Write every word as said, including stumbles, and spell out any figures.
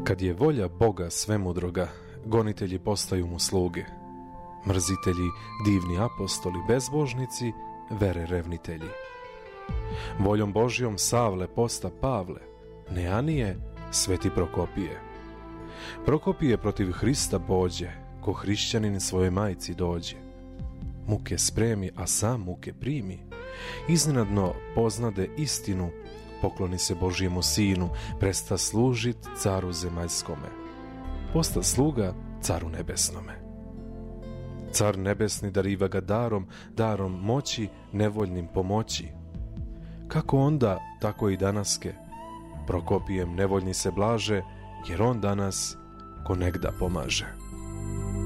Kad je volja Boga svemudroga, gonitelji postaju mu sluge, mrzitelji divni apostoli, bezbožnici vere revnitelji. Voljom Božjom Savle posta Pavle, Neanije sveti Prokopije. Prokopije protiv Hrista pođe, ko hrišćanin svojoj majci dođe. Muke spremi, a sam muke primi, iznenadno poznade istinu, pokloni se Božjemu sinu, presta služit caru zemaljskome, posta sluga caru nebesnome. Car nebesni dariva ga darom, darom moći nevoljnim pomoći. Kako onda, tako i danaske, Prokopijem nevoljni se blaže, jer on danas ko negda pomaže.